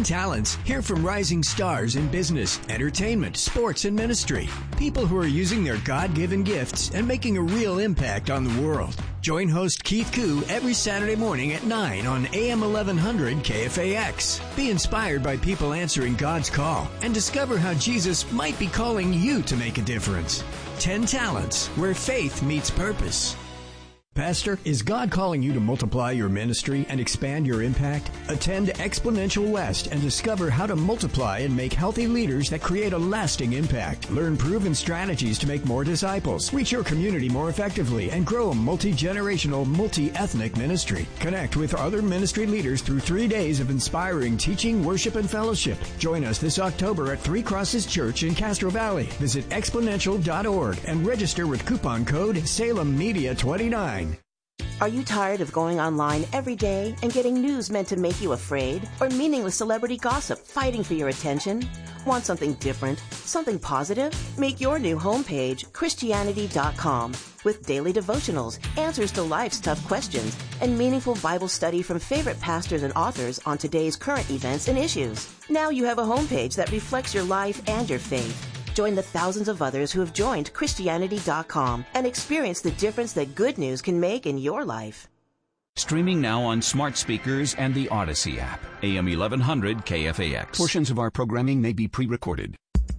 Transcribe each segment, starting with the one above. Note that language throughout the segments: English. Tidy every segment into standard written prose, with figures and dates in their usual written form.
Talents, hear from rising stars in business, entertainment, sports, and ministry. People who are using their God-given gifts and making a real impact on the world. Join host Keith Koo every Saturday morning at 9 on AM 1100 KFAX. Be inspired by people answering God's call and discover how Jesus might be calling you to make a difference. 10 Talents, where faith meets purpose. Pastor, is God calling you to multiply your ministry and expand your impact? Attend Exponential West and discover how to multiply and make healthy leaders that create a lasting impact. Learn proven strategies to make more disciples, reach your community more effectively, and grow a multi-generational, multi-ethnic ministry. Connect with other ministry leaders through 3 days of inspiring teaching, worship, and fellowship. Join us this October at Three Crosses Church in Castro Valley. Visit exponential.org and register with coupon code SalemMedia29. Are you tired of going online every day and getting news meant to make you afraid? Or meaningless celebrity gossip fighting for your attention? Want something different? Something positive? Make your new homepage Christianity.com with daily devotionals, answers to life's tough questions, and meaningful Bible study from favorite pastors and authors on today's current events and issues. Now you have a homepage that reflects your life and your faith. Join the thousands of others who have joined Christianity.com and experience the difference that good news can make in your life. Streaming now on smart speakers and the Odyssey app. AM 1100 KFAX. Portions of our programming may be pre-recorded.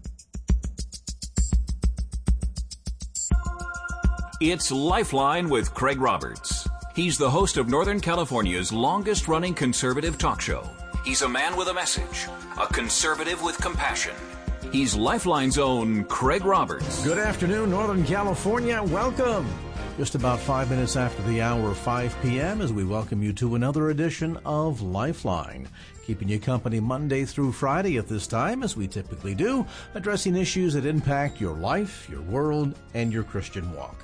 It's Lifeline with Craig Roberts. He's the host of Northern California's longest-running conservative talk show. He's a man with a message, a conservative with compassion. He's Lifeline's own Craig Roberts. Good afternoon, Northern California. Welcome. Just about 5 minutes after the hour of 5 p.m. as we welcome you to another edition of Lifeline. Keeping you company Monday through Friday at this time, as we typically do, addressing issues that impact your life, your world, and your Christian walk.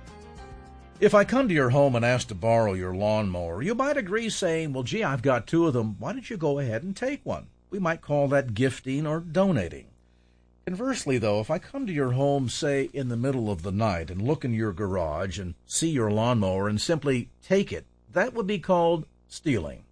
If I come to your home and ask to borrow your lawnmower, you might agree saying, well, gee, I've got 2 of them. Why don't you go ahead and take one? We might call that gifting or donating. Conversely, though, if I come to your home, say, in the middle of the night and look in your garage and see your lawnmower and simply take it, that would be called stealing.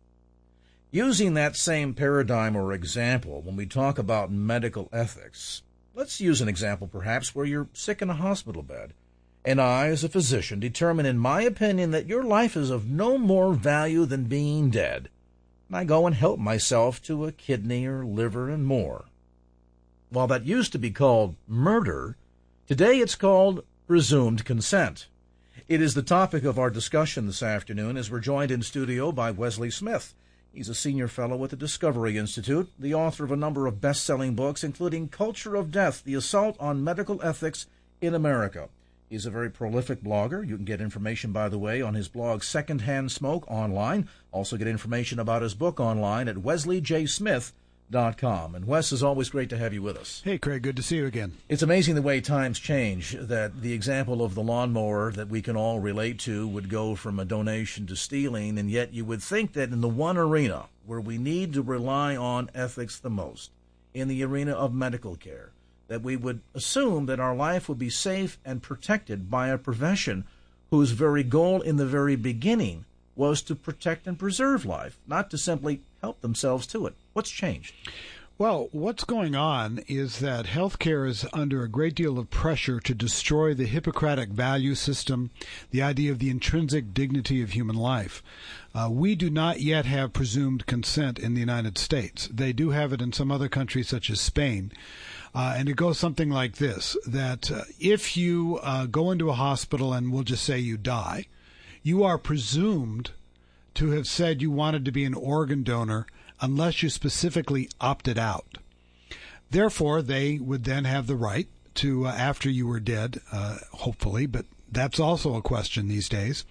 Using that same paradigm or example when we talk about medical ethics, let's use an example perhaps where you're sick in a hospital bed, and I, as a physician, determine in my opinion that your life is of no more value than being dead, and I go and help myself to a kidney or liver and more. While that used to be called murder, today it's called presumed consent. It is the topic of our discussion this afternoon as we're joined in studio by Wesley Smith. He's a senior fellow at the Discovery Institute, the author of a number of best-selling books, including Culture of Death, The Assault on Medical Ethics in America. He's a very prolific blogger. You can get information, by the way, on his blog Secondhand Smoke online. Also get information about his book online at wesleyjsmith.com. And Wes, is always great to have you with us. Hey, Craig, good to see you again. It's amazing the way times change, that the example of the lawnmower that we can all relate to would go from a donation to stealing, and yet you would think that in the one arena where we need to rely on ethics the most, in the arena of medical care, that we would assume that our life would be safe and protected by a profession whose very goal in the very beginning was to protect and preserve life, not to simply help themselves to it. What's changed? Well, what's going on is that healthcare is under a great deal of pressure to destroy the Hippocratic value system, the idea of the intrinsic dignity of human life. We do not yet have presumed consent in the United States. They do have it in some other countries, such as Spain. And it goes something like this, that if you go into a hospital and we'll just say you die, you are presumed to have said you wanted to be an organ donor unless you specifically opted out. Therefore, they would then have the right to, after you were dead, hopefully, but that's also a question these days,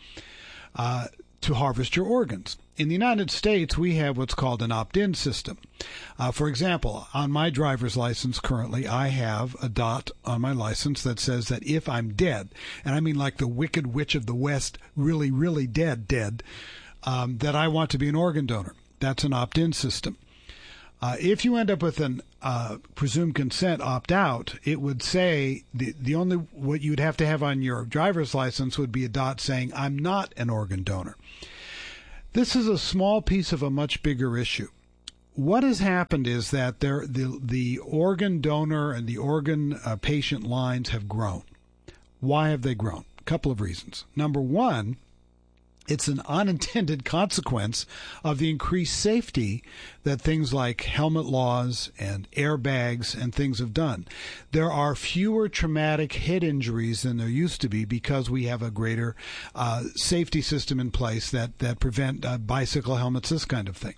to harvest your organs. In the United States, we have what's called an opt-in system. For example, on my driver's license currently, I have a dot on my license that says that if I'm dead, and I mean like the Wicked Witch of the West, really, really dead, that I want to be an organ donor. That's an opt-in system. If you end up with an presumed consent opt-out, it would say the only what you'd have to have on your driver's license would be a dot saying, I'm not an organ donor. This is a small piece of a much bigger issue. what has happened is that the organ donor and the organ patient lines have grown. Why have they grown? A couple of reasons. Number one, it's an unintended consequence of the increased safety that things like helmet laws and airbags and things have done. There are fewer traumatic head injuries than there used to be because we have a greater safety system in place that prevent bicycle helmets, this kind of thing.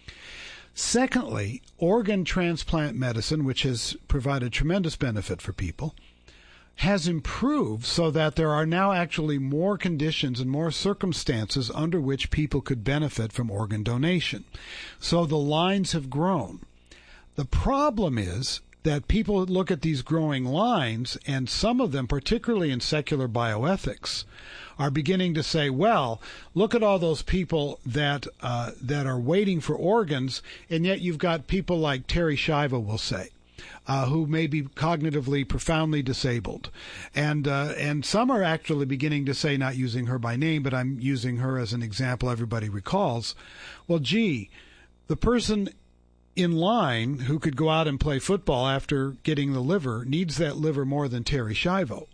Secondly, organ transplant medicine, which has provided tremendous benefit for people, has improved so that there are now actually more conditions and more circumstances under which people could benefit from organ donation. So the lines have grown. The problem is that people look at these growing lines, and some of them, particularly in secular bioethics, are beginning to say, well, look at all those people that are waiting for organs, and yet you've got people like Terri Schiavo will say, who may be cognitively profoundly disabled. And some are actually beginning to say, not using her by name, but I'm using her as an example everybody recalls, well, gee, the person in line who could go out and play football after getting the liver needs that liver more than Terri Schiavo.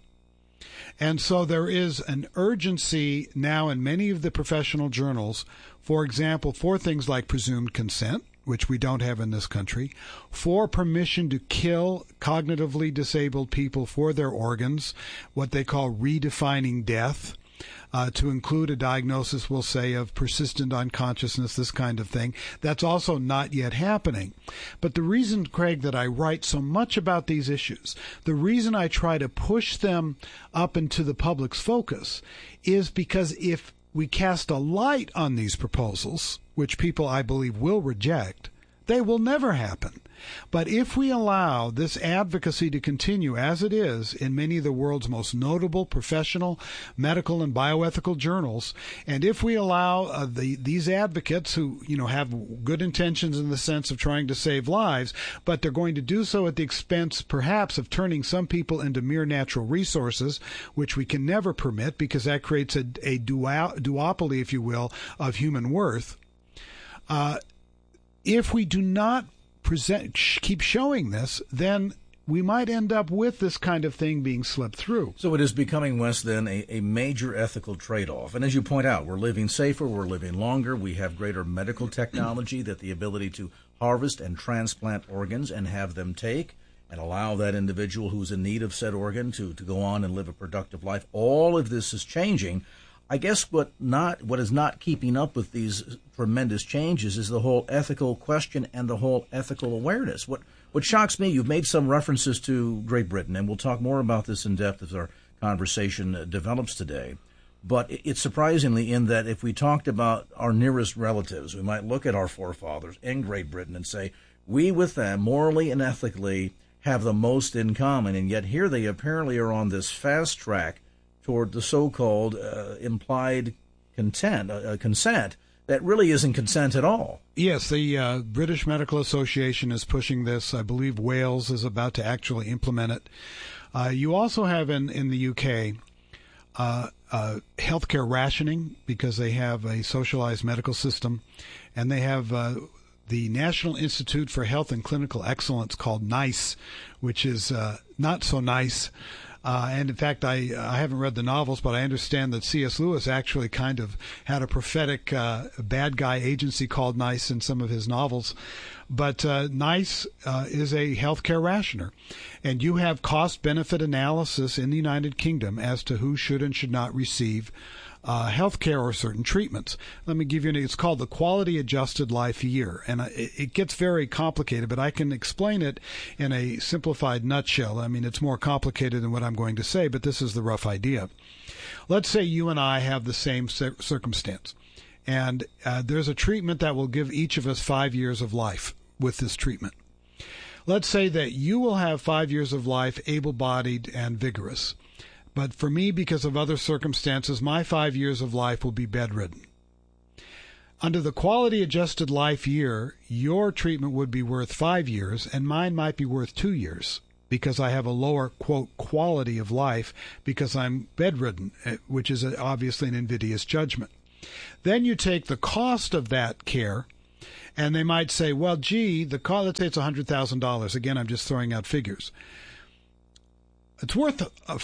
And so there is an urgency now in many of the professional journals, for example, for things like presumed consent, which we don't have in this country, for permission to kill cognitively disabled people for their organs, what they call redefining death, to include a diagnosis, we'll say, of persistent unconsciousness, this kind of thing. That's also not yet happening. But the reason, Craig, that I write so much about these issues, the reason I try to push them up into the public's focus, is because if we cast a light on these proposals, which people, I believe, will reject, they will never happen. But if we allow this advocacy to continue as it is in many of the world's most notable professional, medical, and bioethical journals, and if we allow these advocates who, have good intentions in the sense of trying to save lives, but they're going to do so at the expense, perhaps, of turning some people into mere natural resources, which we can never permit because that creates a duopoly, if you will, of human worth. If we do not keep showing this, then we might end up with this kind of thing being slipped through. So it is becoming, Wes, then a major ethical trade-off. And as you point out, we're living safer, we're living longer, we have greater medical technology, that the ability to harvest and transplant organs and have them take and allow that individual who's in need of said organ to go on and live a productive life. All of this is changing. I guess what is not keeping up with these tremendous changes is the whole ethical question and the whole ethical awareness. What shocks me, you've made some references to Great Britain, and we'll talk more about this in depth as our conversation develops today. But it's surprisingly in that if we talked about our nearest relatives, we might look at our forefathers in Great Britain and say, we with them, morally and ethically, have the most in common, and yet here they apparently are on this fast track toward the so-called implied consent that really isn't consent at all. Yes, the British Medical Association is pushing this. I believe Wales is about to actually implement it. You also have in the UK healthcare rationing because they have a socialized medical system, and they have the National Institute for Health and Clinical Excellence called NICE, which is not so nice. And in fact, I haven't read the novels, but I understand that C.S. Lewis actually kind of had a prophetic bad guy agency called NICE in some of his novels. But NICE is a healthcare rationer. And you have cost-benefit analysis in the United Kingdom as to who should and should not receive health care or certain treatments. Let me give you it's called the Quality Adjusted Life Year, and it gets very complicated, but I can explain it in a simplified nutshell. I mean, it's more complicated than what I'm going to say, but this is the rough idea. Let's say you and I have the same circumstance, and there's a treatment that will give each of us 5 years of life with this treatment. Let's say that you will have 5 years of life, able-bodied and vigorous. But for me, because of other circumstances, my 5 years of life will be bedridden. Under the Quality Adjusted Life Year, your treatment would be worth 5 years, and mine might be worth 2 years, because I have a lower, quote, quality of life because I'm bedridden, which is obviously an invidious judgment. Then you take the cost of that care And they might say, well, gee, let's say it's $100,000. Again, I'm just throwing out figures. It's worth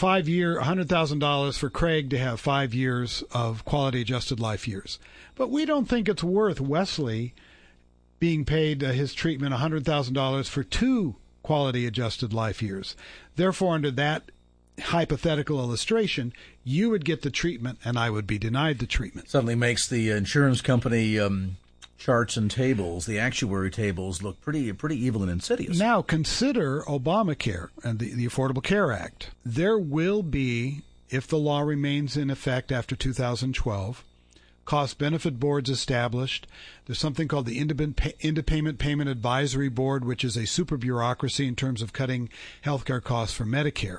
$100,000 for Craig to have 5 years of quality adjusted life years. But we don't think it's worth Wesley being paid his treatment $100,000 for 2 quality adjusted life years. Therefore, under that hypothetical illustration, you would get the treatment and I would be denied the treatment. Suddenly makes the insurance company charts and tables, the actuary tables, look pretty evil and insidious. Now consider Obamacare and the Affordable Care Act. There will be, if the law remains in effect after 2012, cost-benefit boards established. There's something called the Independent Payment Advisory Board, which is a super bureaucracy in terms of cutting healthcare costs for Medicare.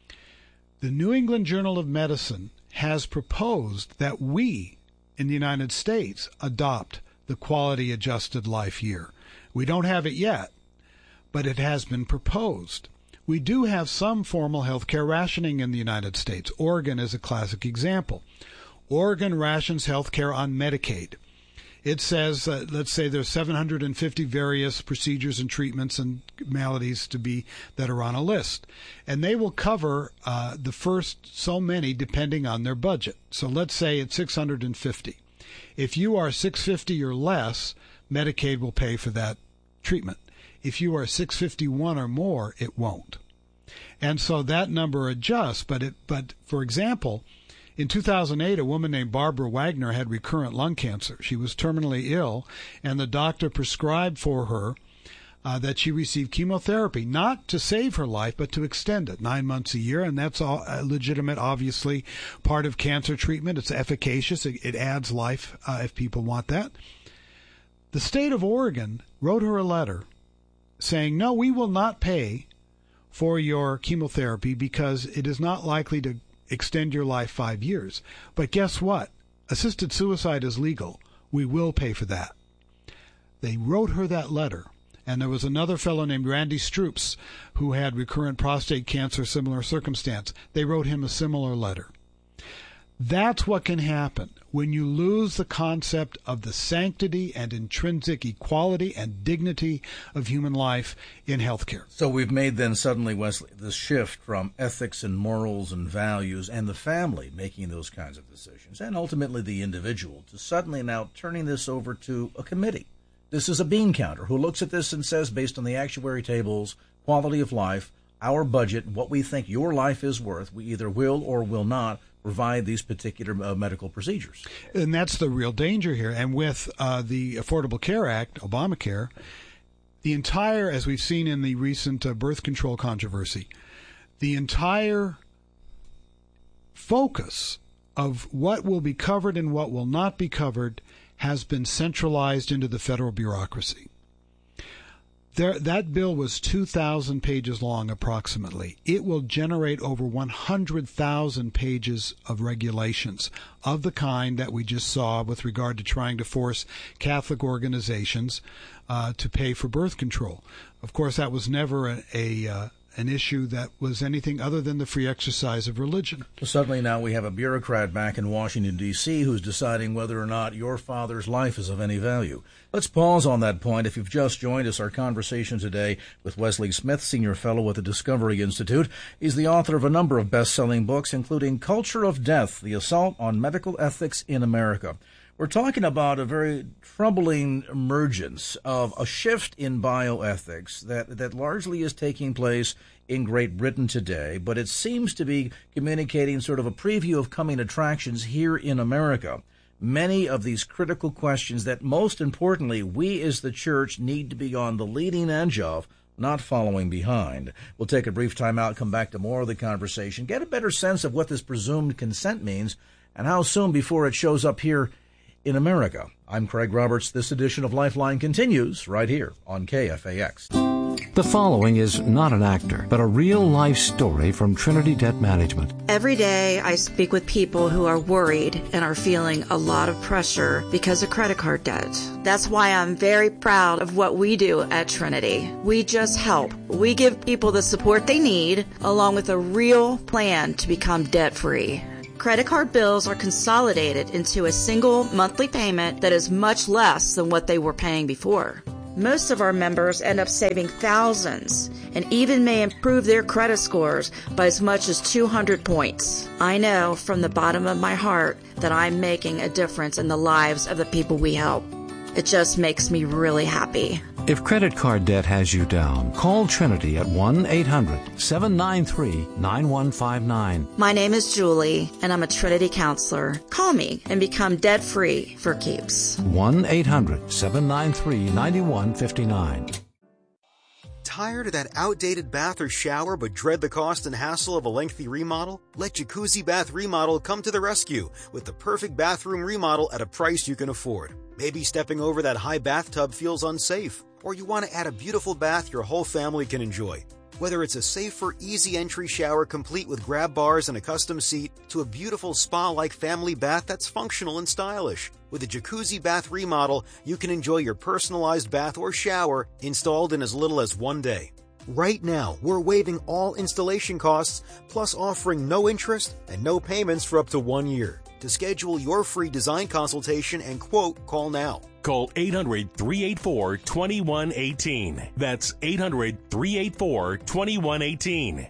The New England Journal of Medicine has proposed that we, in the United States, adopt the quality adjusted life year. We don't have it yet, but it has been proposed. We do have some formal healthcare rationing in the United States. Oregon is a classic example. Oregon rations healthcare on Medicaid. It says, let's say there's 750 various procedures and treatments and maladies that are on a list. And they will cover the first so many depending on their budget. So let's say it's 650. If you are 650 or less, Medicaid will pay for that treatment. If you are 651 or more, it won't. And so that number adjusts. But for example, in 2008, a woman named Barbara Wagner had recurrent lung cancer. She was terminally ill, and the doctor prescribed for her that she receive chemotherapy, not to save her life, but to extend it 9 months a year. And that's all legitimate, obviously, part of cancer treatment. It's efficacious. It adds life if people want that. The state of Oregon wrote her a letter saying, no, we will not pay for your chemotherapy because it is not likely to extend your life 5 years. But guess what? Assisted suicide is legal. We will pay for that. They wrote her that letter. And there was another fellow named Randy Stroops who had recurrent prostate cancer, similar circumstance. They wrote him a similar letter. That's what can happen when you lose the concept of the sanctity and intrinsic equality and dignity of human life in healthcare. So we've made then suddenly, Wesley, this shift from ethics and morals and values and the family making those kinds of decisions and ultimately the individual to suddenly now turning this over to a committee. This is a bean counter who looks at this and says, based on the actuary tables, quality of life, our budget, what we think your life is worth, we either will or will not provide these particular medical procedures. And that's the real danger here. And with the Affordable Care Act, Obamacare, the entire, as we've seen in the recent birth control controversy, the entire focus of what will be covered and what will not be covered has been centralized into the federal bureaucracy. That bill was 2,000 pages long approximately. It will generate over 100,000 pages of regulations of the kind that we just saw with regard to trying to force Catholic organizations to pay for birth control. Of course, that was never an issue that was anything other than the free exercise of religion. So suddenly now we have a bureaucrat back in Washington, D.C. who's deciding whether or not your father's life is of any value. Let's pause on that point. If you've just joined us, our conversation today with Wesley Smith, Senior Fellow at the Discovery Institute. He's the author of a number of best-selling books, including Culture of Death, The Assault on Medical Ethics in America. We're talking about a very troubling emergence of a shift in bioethics that largely is taking place in Great Britain today, but it seems to be communicating sort of a preview of coming attractions here in America. Many of these critical questions that, most importantly, we as the church need to be on the leading edge of, not following behind. We'll take a brief time out, come back to more of the conversation, get a better sense of what this presumed consent means, and how soon before it shows up here in America. I'm Craig Roberts. This edition of Lifeline continues right here on KFAX. The following is not an actor, but a real-life story from Trinity Debt Management. Every day I speak with people who are worried and are feeling a lot of pressure because of credit card debt. That's why I'm very proud of what we do at Trinity. We just help. We give people the support they need, along with a real plan to become debt-free. Credit card bills are consolidated into a single monthly payment that is much less than what they were paying before. Most of our members end up saving thousands and even may improve their credit scores by as much as 200 points. I know from the bottom of my heart that I'm making a difference in the lives of the people we help. It just makes me really happy. If credit card debt has you down, call Trinity at 1-800-793-9159. My name is Julie, and I'm a Trinity counselor. Call me and become debt-free for keeps. 1-800-793-9159. Tired of that outdated bath or shower but dread the cost and hassle of a lengthy remodel? Let Jacuzzi Bath Remodel come to the rescue with the perfect bathroom remodel at a price you can afford. Maybe stepping over that high bathtub feels unsafe, or you want to add a beautiful bath your whole family can enjoy. Whether it's a safer, easy entry shower complete with grab bars and a custom seat, to a beautiful spa-like family bath that's functional and stylish. With a Jacuzzi Bath Remodel, you can enjoy your personalized bath or shower installed in as little as 1 day. Right now, we're waiving all installation costs, plus offering no interest and no payments for up to 1 year. To schedule your free design consultation and quote, call now. Call 800-384-2118. That's 800-384-2118.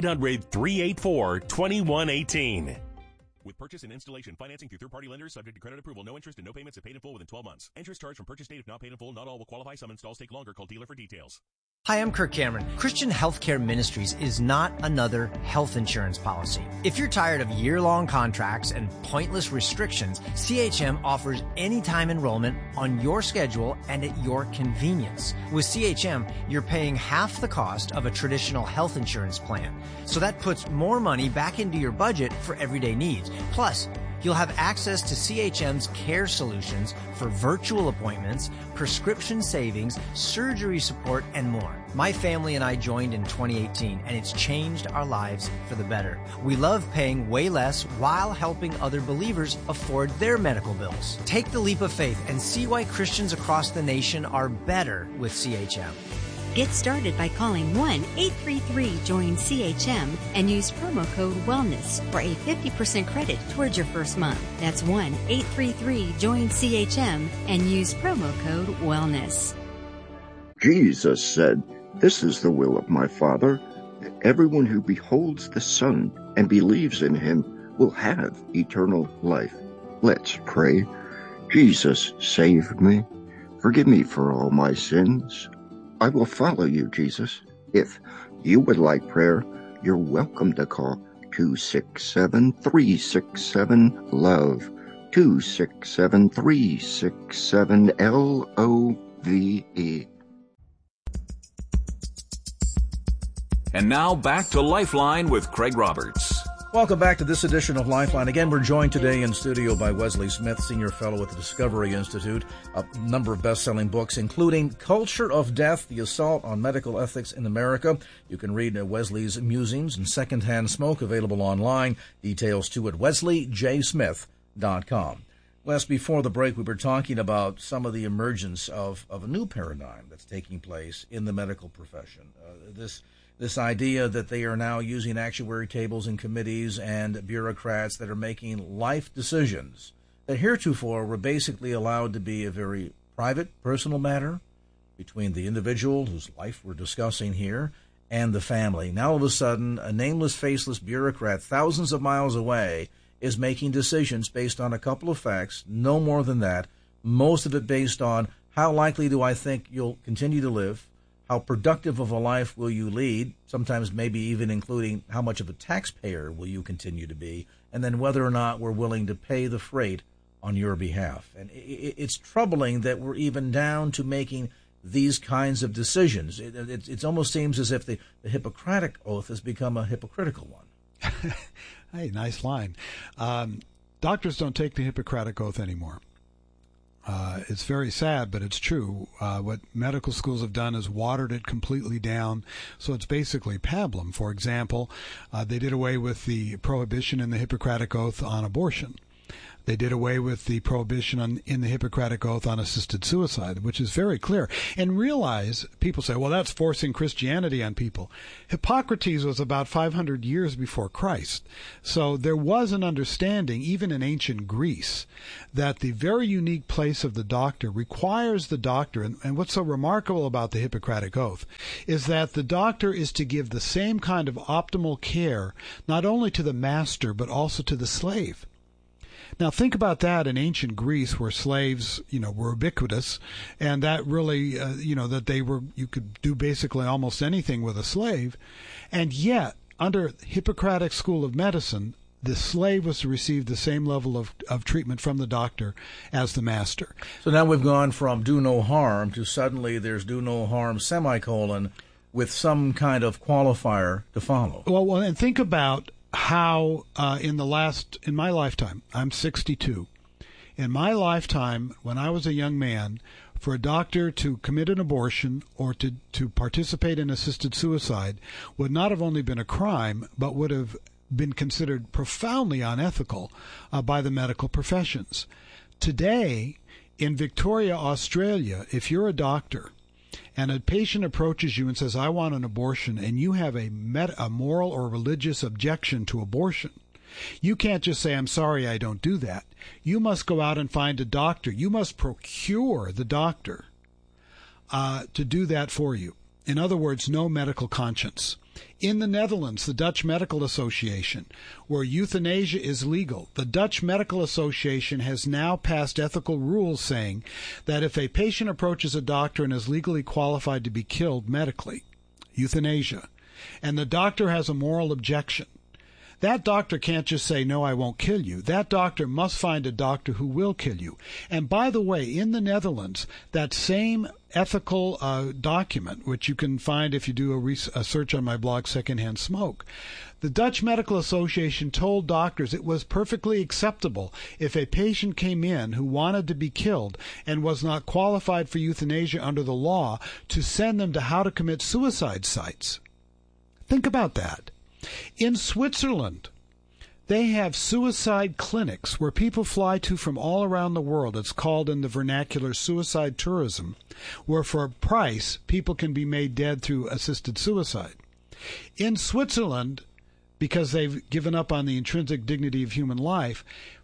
800-384-2118. With purchase and installation financing through third-party lenders, subject to credit approval, no interest and no payments if paid in full within 12 months. Interest charged from purchase date if not paid in full. Not all will qualify. Some installs take longer. Call dealer for details. Hi, I'm Kirk Cameron. Christian Healthcare Ministries is not another health insurance policy. If you're tired of year-long contracts and pointless restrictions, CHM offers anytime enrollment on your schedule and at your convenience. With CHM, you're paying half the cost of a traditional health insurance plan. So that puts more money back into your budget for everyday needs. Plus, you'll have access to CHM's care solutions for virtual appointments, prescription savings, surgery support, and more. My family and I joined in 2018, and it's changed our lives for the better. We love paying way less while helping other believers afford their medical bills. Take the leap of faith and see why Christians across the nation are better with CHM. Get started by calling 1-833-JOIN-CHM and use promo code WELLNESS for a 50% credit towards your first month. That's 1-833-JOIN-CHM and use promo code WELLNESS. Jesus said, "This is the will of my Father, that everyone who beholds the Son and believes in him will have eternal life." Let's pray. Jesus, save me. Forgive me for all my sins. I will follow you, Jesus. If you would like prayer, you're welcome to call 267-367-LOVE, 267-367-LOVE. And now back to Lifeline with Craig Roberts. Welcome back to this edition of Lifeline. Again, we're joined today in studio by Wesley Smith, Senior Fellow at the Discovery Institute, a number of best-selling books, including Culture of Death, The Assault on Medical Ethics in America. You can read Wesley's musings and Secondhand Smoke, available online. Details, too, at wesleyjsmith.com. Wes, before the break, we were talking about some of the emergence of a new paradigm that's taking place in the medical profession. This idea that they are now using actuary tables and committees and bureaucrats that are making life decisions that heretofore were basically allowed to be a very private, personal matter between the individual whose life we're discussing here and the family. Now all of a sudden, a nameless, faceless bureaucrat thousands of miles away is making decisions based on a couple of facts, no more than that, most of it based on how likely do I think you'll continue to live, how productive of a life will you lead, sometimes maybe even including how much of a taxpayer will you continue to be, and then whether or not we're willing to pay the freight on your behalf. And it's troubling that we're even down to making these kinds of decisions. It almost seems as if the Hippocratic Oath has become a hypocritical one. Hey, nice line. Doctors don't take the Hippocratic Oath anymore. It's very sad, but it's true. What medical schools have done is watered it completely down, so it's basically pablum. For example, they did away with the prohibition in the Hippocratic Oath on abortion. They did away with the prohibition in the Hippocratic Oath on assisted suicide, which is very clear. And realize, people say, well, that's forcing Christianity on people. Hippocrates was about 500 years before Christ. So there was an understanding, even in ancient Greece, that the very unique place of the doctor requires the doctor, and what's so remarkable about the Hippocratic Oath is that the doctor is to give the same kind of optimal care, not only to the master, but also to the slave. Now think about that in ancient Greece, where slaves, were ubiquitous, and that really, that you could do basically almost anything with a slave, and yet under Hippocratic school of medicine, the slave was to receive the same level of treatment from the doctor as the master. So now we've gone from do no harm to suddenly there's do no harm semicolon with some kind of qualifier to follow. Well, and think about how in my lifetime, I'm 62. In my lifetime, when I was a young man, for a doctor to commit an abortion or to participate in assisted suicide would not have only been a crime, but would have been considered profoundly unethical by the medical professions. Today, in Victoria, Australia, if you're a doctor and a patient approaches you and says, I want an abortion, and you have a moral or religious objection to abortion, you can't just say, I'm sorry, I don't do that. You must go out and find a doctor. You must procure the doctor to do that for you. In other words, no medical conscience. In the Netherlands, the Dutch Medical Association, where euthanasia is legal, the Dutch Medical Association has now passed ethical rules saying that if a patient approaches a doctor and is legally qualified to be killed medically, euthanasia, and the doctor has a moral objection, that doctor can't just say, no, I won't kill you. That doctor must find a doctor who will kill you. And by the way, in the Netherlands, that same ethical document, which you can find if you do a search on my blog, Secondhand Smoke, the Dutch Medical Association told doctors it was perfectly acceptable if a patient came in who wanted to be killed and was not qualified for euthanasia under the law to send them to how to commit suicide sites. Think about that. In Switzerland, they have suicide clinics where people fly to from all around the world. It's called in the vernacular suicide tourism, where for a price people can be made dead through assisted suicide. In Switzerland, because they've given up on the intrinsic dignity of human life,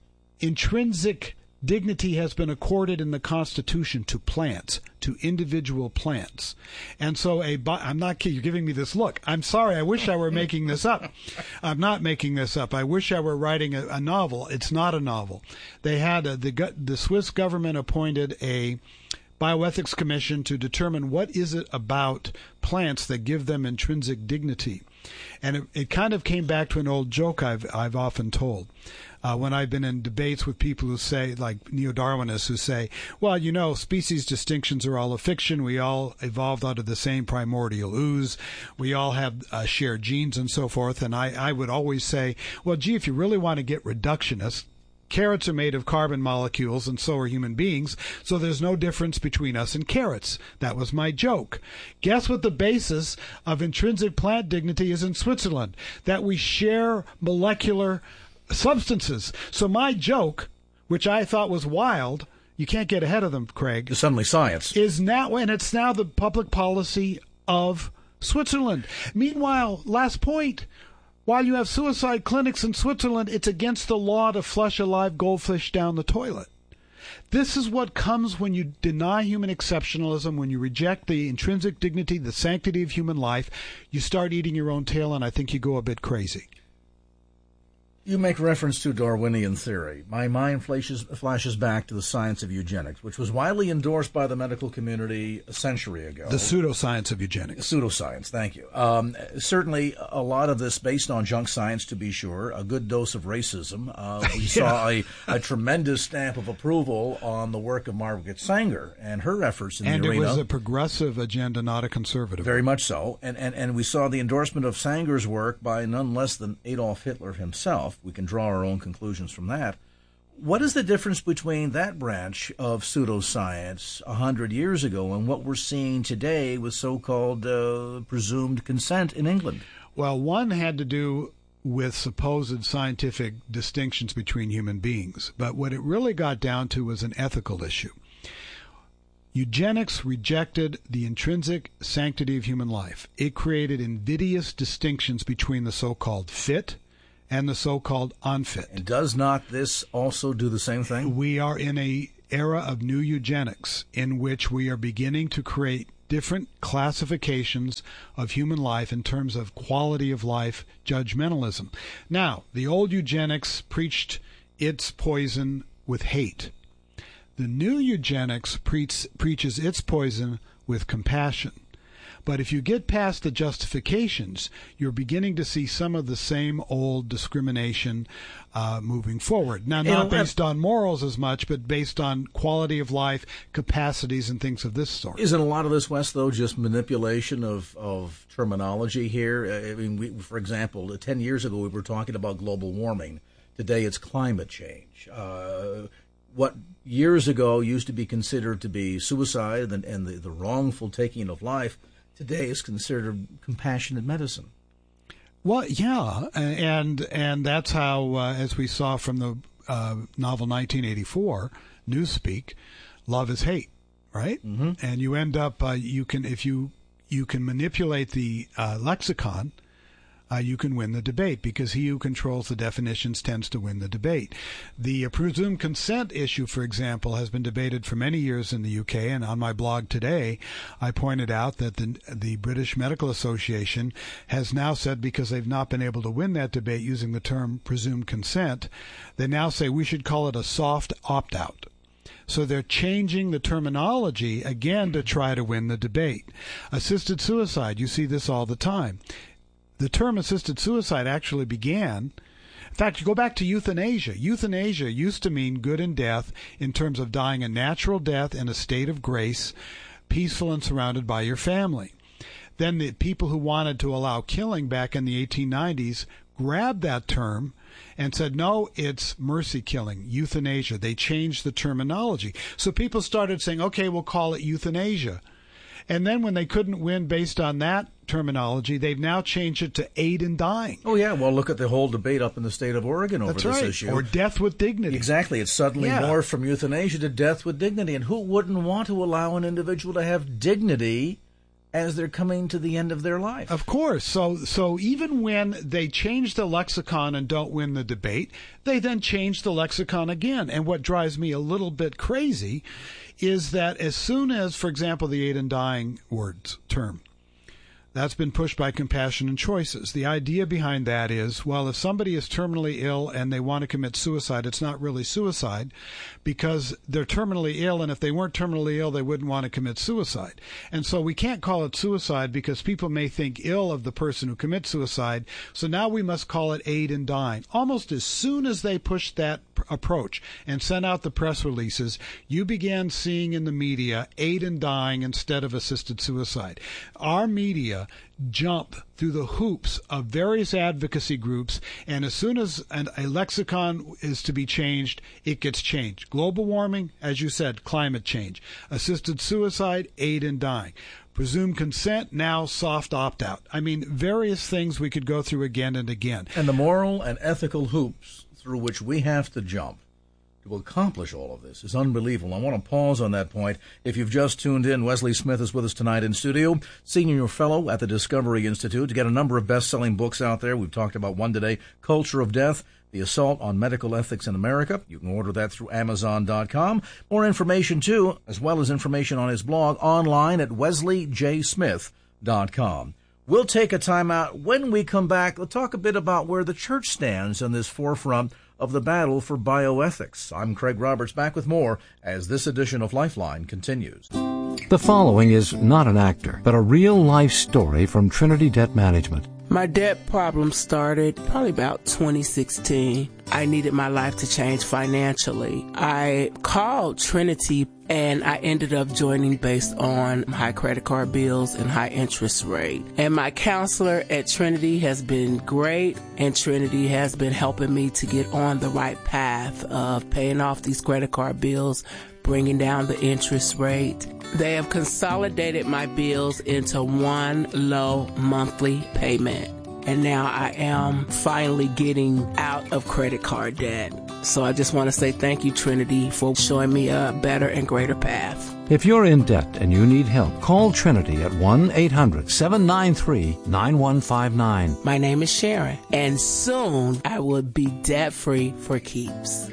intrinsic dignity has been accorded in the Constitution to plants, to individual plants. And so I'm not kidding. You're giving me this look. I'm sorry. I wish I were making this up. I'm not making this up. I wish I were writing a novel. It's not a novel. They had the Swiss government appointed a bioethics commission to determine what is it about plants that give them intrinsic dignity. And it kind of came back to an old joke I've often told. When I've been in debates with people who say, like neo-Darwinists, who say, well, species distinctions are all a fiction. We all evolved out of the same primordial ooze. We all have shared genes and so forth. And I would always say, well, gee, if you really want to get reductionist, carrots are made of carbon molecules, and so are human beings, so there's no difference between us and carrots. That was my joke. Guess what the basis of intrinsic plant dignity is in Switzerland? That we share molecular substances. So my joke, which I thought was wild, you can't get ahead of them, Craig. It's suddenly science. Is now, and it's now the public policy of Switzerland. Meanwhile, last point, while you have suicide clinics in Switzerland, it's against the law to flush a live goldfish down the toilet. This is what comes when you deny human exceptionalism, when you reject the intrinsic dignity, the sanctity of human life. You start eating your own tail, and I think you go a bit crazy. You make reference to Darwinian theory. My mind flashes back to the science of eugenics, which was widely endorsed by the medical community a century ago. The pseudoscience of eugenics. Pseudoscience, thank you. Certainly a lot of this based on junk science, to be sure, a good dose of racism. We saw a tremendous stamp of approval on the work of Margaret Sanger and her efforts in the arena. And it was a progressive agenda, not a conservative. Very much so. And we saw the endorsement of Sanger's work by none less than Adolf Hitler himself. We can draw our own conclusions from that. What is the difference between that branch of pseudoscience 100 years ago and what we're seeing today with so-called presumed consent in England? Well, one had to do with supposed scientific distinctions between human beings. But what it really got down to was an ethical issue. Eugenics rejected the intrinsic sanctity of human life. It created invidious distinctions between the so-called fit and the so-called unfit. And does not this also do the same thing? We are in an era of new eugenics in which we are beginning to create different classifications of human life in terms of quality of life judgmentalism. Now, the old eugenics preached its poison with hate. The new eugenics preaches its poison with compassion. But if you get past the justifications, you're beginning to see some of the same old discrimination moving forward. Now, not based on morals as much, but based on quality of life, capacities, and things of this sort. Isn't a lot of this, Wes, though, just manipulation of terminology here? I mean, for example, 10 years ago we were talking about global warming. Today it's climate change. What years ago used to be considered to be suicide and the wrongful taking of life, today is considered compassionate medicine. Well, yeah, and that's how, as we saw from the novel 1984, Newspeak, love is hate, right? Mm-hmm. And you end up, if you can manipulate the lexicon, you can win the debate, because he who controls the definitions tends to win the debate. The presumed consent issue, for example, has been debated for many years in the UK, and on my blog today I pointed out that the British Medical Association has now said, because they've not been able to win that debate using the term presumed consent, they now say we should call it a soft opt-out. So they're changing the terminology again to try to win the debate. Assisted suicide, you see this all the time. The term assisted suicide actually began, in fact, you go back to euthanasia. Euthanasia used to mean good in death in terms of dying a natural death in a state of grace, peaceful and surrounded by your family. Then the people who wanted to allow killing back in the 1890s grabbed that term and said, no, it's mercy killing, euthanasia. They changed the terminology. So people started saying, okay, we'll call it euthanasia. And then when they couldn't win based on that terminology, they've now changed it to aid in dying. Oh, yeah. Well, look at the whole debate up in the state of Oregon over this issue. Or death with dignity. Exactly. It's suddenly morphed from euthanasia to death with dignity. And who wouldn't want to allow an individual to have dignity as they're coming to the end of their life? Of course. So even when they change the lexicon and don't win the debate, they then change the lexicon again. And what drives me a little bit crazy is that as soon as, for example, the aid in dying term, that's been pushed by Compassion and Choices. The idea behind that is, well, if somebody is terminally ill and they want to commit suicide, it's not really suicide because they're terminally ill, and if they weren't terminally ill, they wouldn't want to commit suicide. And so we can't call it suicide because people may think ill of the person who commits suicide, so now we must call it aid in dying. Almost as soon as they pushed that approach and sent out the press releases, you began seeing in the media aid in dying instead of assisted suicide. Our media jump through the hoops of various advocacy groups, and as soon as a lexicon is to be changed, it gets changed. Global warming, as you said, climate change. Assisted suicide, aid in dying. Presumed consent, now soft opt-out. I mean, various things we could go through again and again. And the moral and ethical hoops through which we have to jump to accomplish all of this is unbelievable. I want to pause on that point. If you've just tuned in, Wesley Smith is with us tonight in studio, Senior Fellow at the Discovery Institute. To get a number of best-selling books out there, we've talked about one today, Culture of Death, The Assault on Medical Ethics in America. You can order that through Amazon.com. More information, too, as well as information on his blog online at wesleyjsmith.com. We'll take a time out. When we come back, we'll talk a bit about where the church stands in this forefront of the battle for bioethics. I'm Craig Roberts, back with more as this edition of Lifeline continues. The following is not an actor, but a real-life story from Trinity Debt Management. My debt problem started probably about 2016. I needed my life to change financially. I called Trinity and I ended up joining based on high credit card bills and high interest rate. And my counselor at Trinity has been great, and Trinity has been helping me to get on the right path of paying off these credit card bills, bringing down the interest rate. They have consolidated my bills into one low monthly payment. and now I am finally getting out of credit card debt. So I just want to say thank you, Trinity, for showing me a better and greater path. If you're in debt and you need help, call Trinity at 1-800-793-9159. My name is Sharon, and soon I will be debt-free for keeps.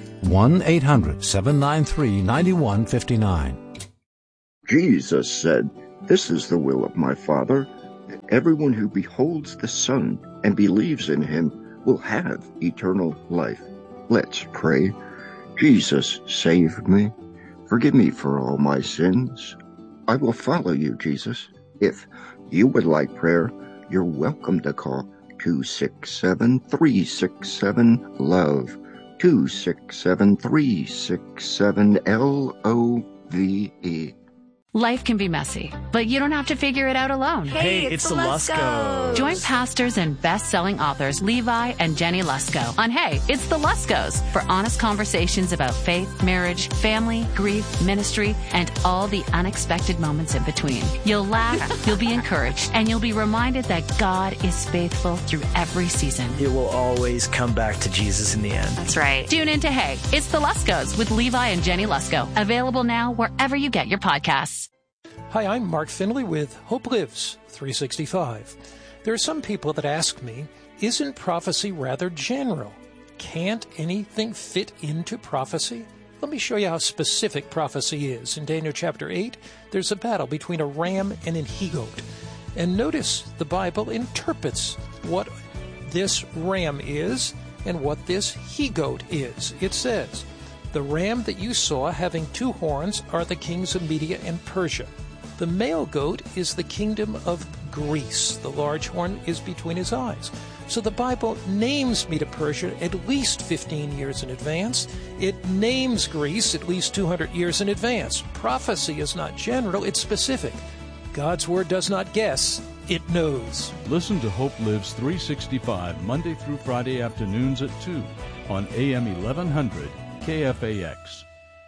1-800-793-9159. Jesus said, "This is the will of my Father, that everyone who beholds the Son and believes in him will have eternal life." Let's pray. Jesus, save me. Forgive me for all my sins. I will follow you, Jesus. If you would like prayer, you're welcome to call 267-367-LOVE, 267-367-LOVE. Life can be messy, but you don't have to figure it out alone. Hey, it's the Luskos. Join pastors and best-selling authors Levi and Jenny Lusko on Hey, It's the Luskos for honest conversations about faith, marriage, family, grief, ministry, and all the unexpected moments in between. You'll laugh, you'll be encouraged, and you'll be reminded that God is faithful through every season. It will always come back to Jesus in the end. That's right. Tune in to Hey, It's the Luskos with Levi and Jenny Lusko. Available now wherever you get your podcasts. Hi, I'm Mark Findlay with Hope Lives 365. There are some people that ask me, isn't prophecy rather general? Can't anything fit into prophecy? Let me show you how specific prophecy is. In Daniel chapter 8, there's a battle between a ram and a he-goat. And notice the Bible interprets what this ram is and what this he-goat is. It says, "The ram that you saw having two horns are the kings of Media and Persia. The male goat is the kingdom of Greece. The large horn is between his eyes." So the Bible names Medo-Persia at least 15 years in advance. It names Greece at least 200 years in advance. Prophecy is not general, it's specific. God's word does not guess, it knows. Listen to Hope Lives 365 Monday through Friday afternoons at 2 on AM 1100 KFAX.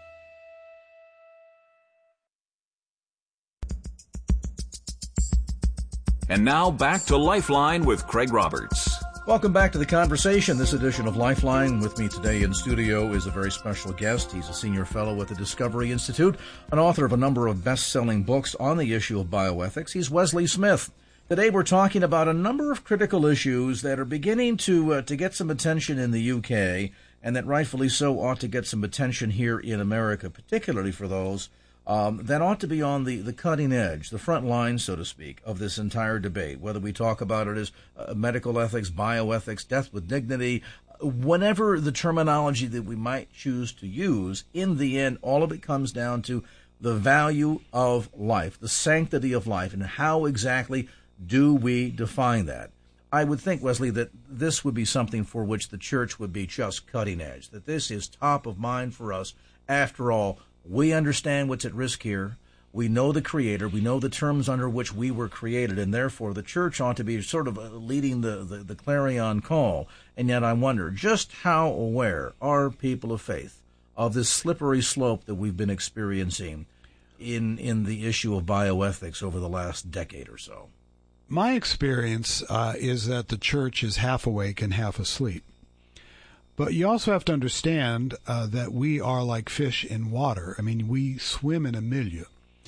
And now back to Lifeline with Craig Roberts. Welcome back to the conversation. This edition of Lifeline. With me today in studio is a very special guest. He's a senior fellow at the Discovery Institute, an author of a number of best-selling books on the issue of bioethics. He's Wesley Smith. Today we're talking about a number of critical issues that are beginning to get some attention in the UK, and that rightfully so ought to get some attention here in America, particularly for those that ought to be on the cutting edge, the front line, so to speak, of this entire debate, whether we talk about it as medical ethics, bioethics, death with dignity, whatever the terminology that we might choose to use. In the end, all of it comes down to the value of life, the sanctity of life, and how exactly do we define that. I would think, Wesley, that this would be something for which the church would be just cutting edge, that this is top of mind for us. After all, we understand what's at risk here. We know the Creator. We know the terms under which we were created, and therefore the church ought to be sort of leading the clarion call. And yet I wonder, just how aware are people of faith of this slippery slope that we've been experiencing in the issue of bioethics over the last decade or so? My experience is that the church is half awake and half asleep. But you also have to understand that we are like fish in water. I mean, we swim in a milieu.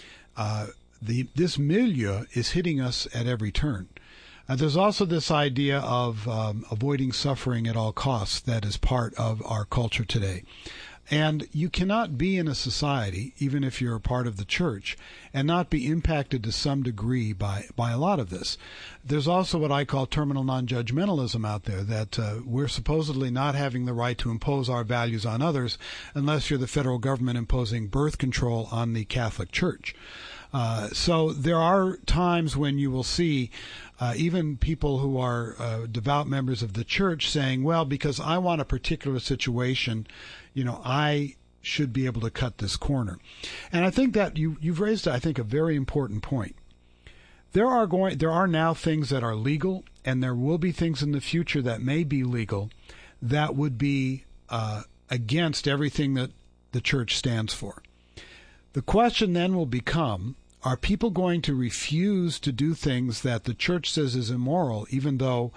This milieu is hitting us at every turn. There's also this idea of avoiding suffering at all costs that is part of our culture today. And you cannot be in a society, even if you're a part of the church, and not be impacted to some degree by a lot of this. There's also what I call terminal non-judgmentalism out there, that we're supposedly not having the right to impose our values on others unless you're the federal government imposing birth control on the Catholic Church. So there are times when you will see even people who are devout members of the church saying, well, because I want a particular situation, I should be able to cut this corner. And I think that you've raised, I think, a very important point. There are now things that are legal, and there will be things in the future that may be legal that would be against everything that the church stands for. The question then will become, are people going to refuse to do things that the church says is immoral, even though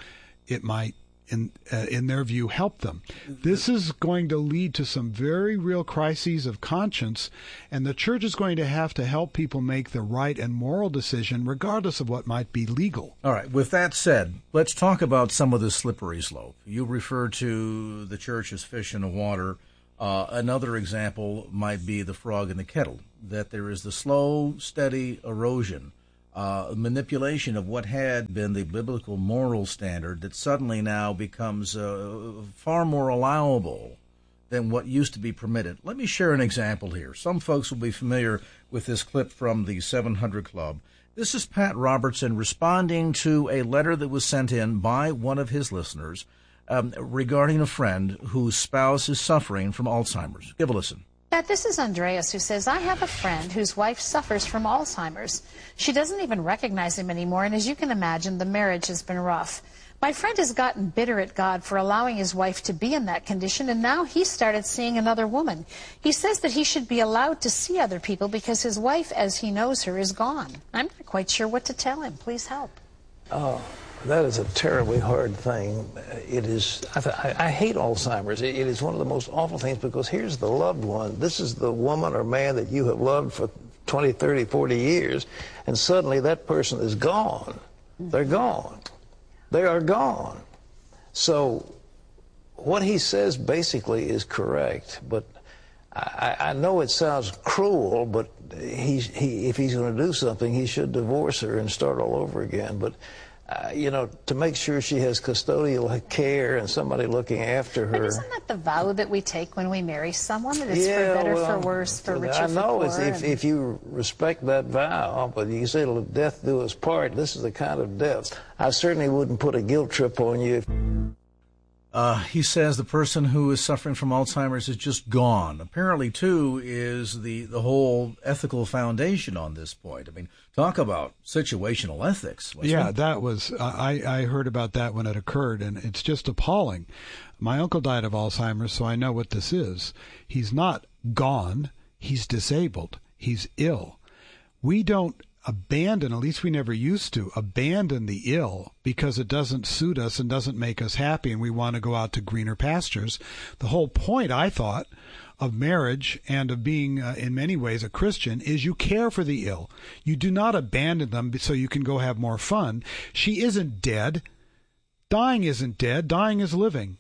it might, in their view, help them. This is going to lead to some very real crises of conscience, and the church is going to have to help people make the right and moral decision, regardless of what might be legal. All right. With that said, let's talk about some of the slippery slope. You refer to the church as fish in the water. Another example might be the frog in the kettle, that there is the slow, steady erosion, manipulation of what had been the biblical moral standard that suddenly now becomes far more allowable than what used to be permitted. Let me share an example here. Some folks will be familiar with this clip from the 700 Club. This is Pat Robertson responding to a letter that was sent in by one of his listeners regarding a friend whose spouse is suffering from Alzheimer's. Give a listen. Pat, this is Andreas, who says, I have a friend whose wife suffers from Alzheimer's. She doesn't even recognize him anymore, and as you can imagine, the marriage has been rough. My friend has gotten bitter at God for allowing his wife to be in that condition, and now he started seeing another woman. He says that he should be allowed to see other people because his wife, as he knows her, is gone. I'm not quite sure what to tell him. Please help. Oh, that is a terribly hard thing. It is. I hate Alzheimer's. It is one of the most awful things because here's the loved one. This is the woman or man that you have loved for 20, 30, 40 years, and suddenly that person is gone. They're gone. They are gone. So what he says basically is correct, but I know it sounds cruel, but if he's going to do something, he should divorce her and start all over again. But to make sure she has custodial care and somebody looking after her. But isn't that the vow that we take when we marry someone? That it's for better, for worse, for richer, for poor? I know, if you respect that vow, but you say, death do us part, this is the kind of death. I certainly wouldn't put a guilt trip on you. He says the person who is suffering from Alzheimer's is just gone. Apparently, too, is the whole ethical foundation on this point. I mean, talk about situational ethics. Yeah, that was, I heard about that when it occurred, and it's just appalling. My uncle died of Alzheimer's, so I know what this is. He's not gone. He's disabled. He's ill. We don't abandon, at least we never used to, abandon the ill because it doesn't suit us and doesn't make us happy and we want to go out to greener pastures. The whole point, I thought, of marriage and of being, in many ways, a Christian is you care for the ill. You do not abandon them so you can go have more fun. She isn't dead. Dying isn't dead. Dying is living.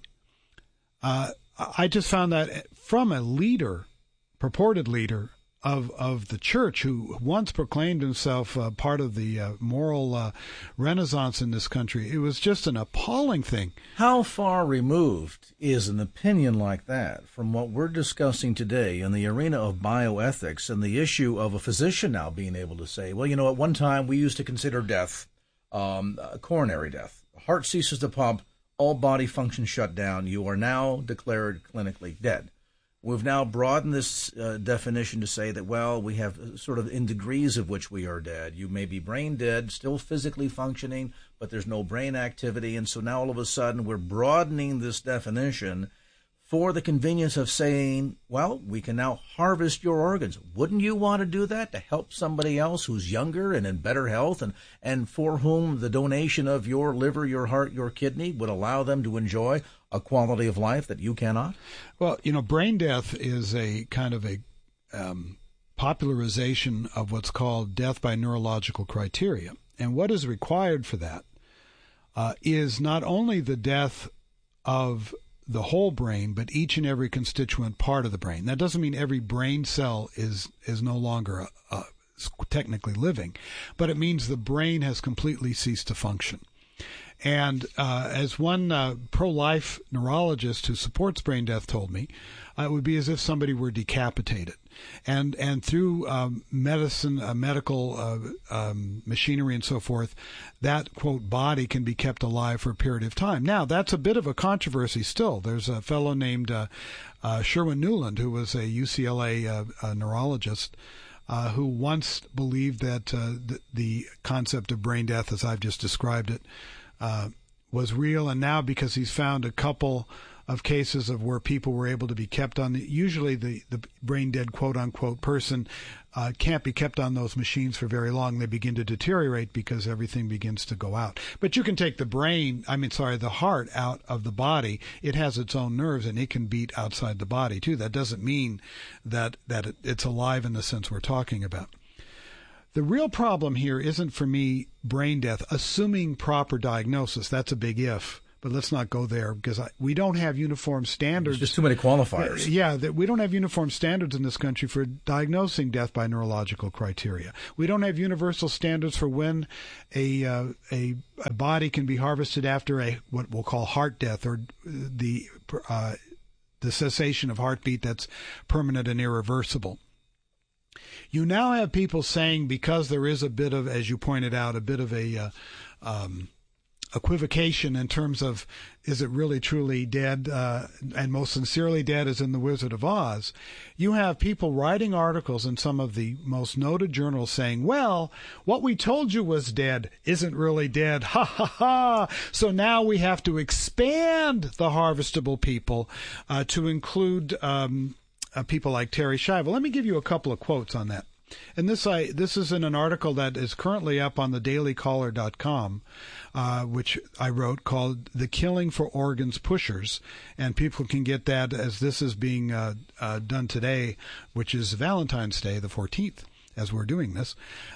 I just found that from a leader, purported leader, of the church who once proclaimed himself part of the moral renaissance in this country. It was just an appalling thing. How far removed is an opinion like that from what we're discussing today in the arena of bioethics and the issue of a physician now being able to say, well, at one time we used to consider death coronary death. The heart ceases to pump, all body functions shut down. You are now declared clinically dead. We've now broadened this definition to say that, well, we have sort of in degrees of which we are dead. You may be brain dead, still physically functioning, but there's no brain activity. And so now all of a sudden we're broadening this definition for the convenience of saying, well, we can now harvest your organs. Wouldn't you want to do that to help somebody else who's younger and in better health and for whom the donation of your liver, your heart, your kidney would allow them to enjoy a quality of life that you cannot? Well, brain death is a kind of a popularization of what's called death by neurological criteria. And what is required for that is not only the death of the whole brain, but each and every constituent part of the brain. That doesn't mean every brain cell is no longer technically living, but it means the brain has completely ceased to function. And as one pro-life neurologist who supports brain death told me, it would be as if somebody were decapitated. And through medicine, medical machinery and so forth, that, quote, body can be kept alive for a period of time. Now, that's a bit of a controversy still. There's a fellow named Sherwin Newland, who was a UCLA neurologist, who once believed that the concept of brain death, as I've just described it, was real. And now, because he's found a couple of cases of where people were able to be kept on usually the brain dead quote unquote person can't be kept on those machines for very long. They begin to deteriorate because everything begins to go out. But you can take the heart out of the body. It has its own nerves and it can beat outside the body too. That doesn't mean that it's alive in the sense we're talking about. The real problem here isn't for me brain death, assuming proper diagnosis. That's a big if. But let's not go there because we don't have uniform standards. There's just too many qualifiers. We don't have uniform standards in this country for diagnosing death by neurological criteria. We don't have universal standards for when a body can be harvested after what we'll call heart death, or the cessation of heartbeat that's permanent and irreversible. You now have people saying, because there is a bit of, as you pointed out, a bit of a equivocation in terms of, is it really truly dead and most sincerely dead as in The Wizard of Oz? You have people writing articles in some of the most noted journals saying, well, what we told you was dead isn't really dead. Ha ha ha. So now we have to expand the harvestable people to include people like Terry Schiavo. Let me give you a couple of quotes on that. And this is in an article that is currently up on the dailycaller.com, which I wrote, called The Killing for Organs Pushers. And people can get that as this is being done today, which is Valentine's Day, the 14th, as we're doing this.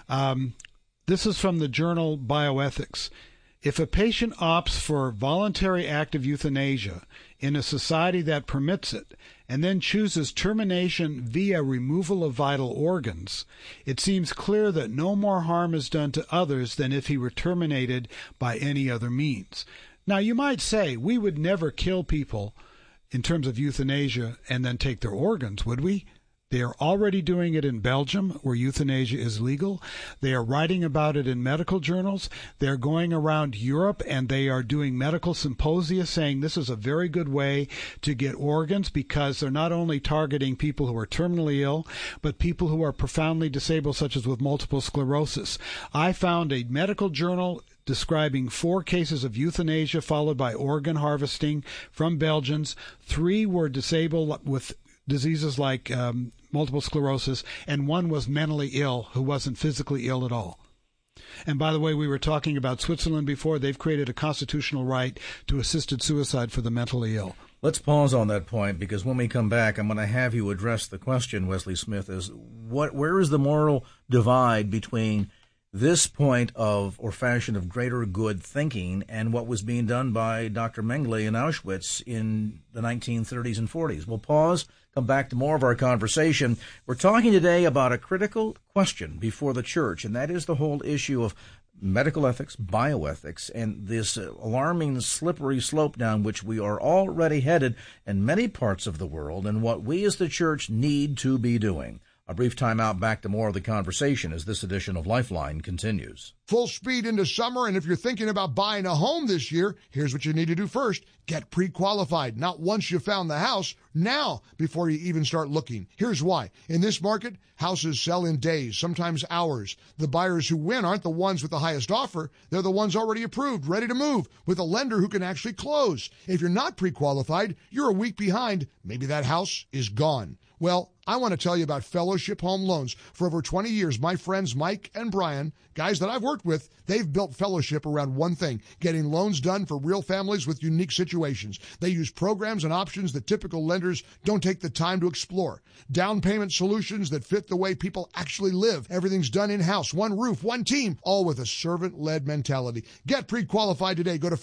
This is from the journal Bioethics. If a patient opts for voluntary active euthanasia in a society that permits it, and then chooses termination via removal of vital organs, it seems clear that no more harm is done to others than if he were terminated by any other means. Now, you might say we would never kill people in terms of euthanasia and then take their organs, would we? They are already doing it in Belgium, where euthanasia is legal. They are writing about it in medical journals. They're going around Europe, and they are doing medical symposia saying this is a very good way to get organs, because they're not only targeting people who are terminally ill, but people who are profoundly disabled, such as with multiple sclerosis. I found a medical journal describing 4 cases of euthanasia followed by organ harvesting from Belgians. 3 were disabled with diseases like multiple sclerosis, and 1 was mentally ill who wasn't physically ill at all. And by the way, we were talking about Switzerland before. They've created a constitutional right to assisted suicide for the mentally ill. Let's pause on that point, because when we come back, I'm going to have you address the question, Wesley Smith, is where is the moral divide between this point of, or fashion of, greater good thinking and what was being done by Dr. Mengele in Auschwitz in the 1930s and 40s? We'll pause, come back to more of our conversation. We're talking today about a critical question before the church, and that is the whole issue of medical ethics, bioethics, and this alarming slippery slope down which we are already headed in many parts of the world, and what we as the church need to be doing. A brief time out, back to more of the conversation as this edition of Lifeline continues. Full speed into summer, and if you're thinking about buying a home this year, here's what you need to do first. Get pre-qualified. Not once you found the house, now before you even start looking. Here's why. In this market, houses sell in days, sometimes hours. The buyers who win aren't the ones with the highest offer. They're the ones already approved, ready to move, with a lender who can actually close. If you're not pre-qualified, you're a week behind. Maybe that house is gone. Well, I want to tell you about Fellowship Home Loans. For over 20 years, my friends Mike and Brian, guys that I've worked with, they've built Fellowship around one thing: getting loans done for real families with unique situations. They use programs and options that typical lenders don't take the time to explore. Down payment solutions that fit the way people actually live. Everything's done in-house, one roof, one team, all with a servant-led mentality. Get pre-qualified today. Go to